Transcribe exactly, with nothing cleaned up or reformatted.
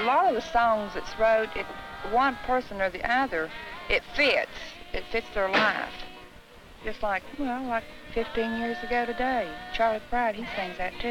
lot of the songs that's wrote, it, one person or the other, it fits. It fits their life. Just like, well, like fifteen years ago today, Charlie Pride, he sings that too.